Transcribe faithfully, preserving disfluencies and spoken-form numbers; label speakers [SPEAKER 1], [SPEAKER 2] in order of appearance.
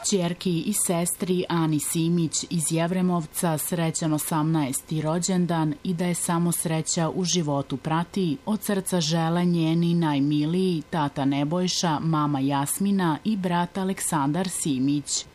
[SPEAKER 1] Ćerki i sestri Ani Simić iz Jevremovca srećan osamnaesti rođendan i da je samo sreća u životu prati, od srca žele njeni najmiliji tata Nebojša, mama Jasmina i brat Aleksandar Simić.